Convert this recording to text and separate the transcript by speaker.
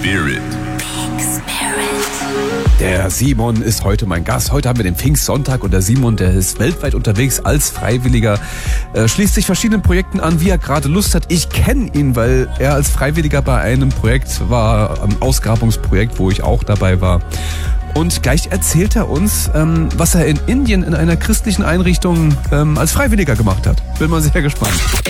Speaker 1: Spirit.
Speaker 2: Der Simon ist heute mein Gast. Heute haben wir den Pfingstsonntag und der Simon, der ist weltweit unterwegs als Freiwilliger, schließt sich verschiedenen Projekten an, wie er gerade Lust hat. Ich kenne ihn, weil er als Freiwilliger bei einem Projekt war, einem Ausgrabungsprojekt, wo ich auch dabei war. Und gleich erzählt er uns, was er in Indien in einer christlichen Einrichtung als Freiwilliger gemacht hat. Bin mal sehr gespannt.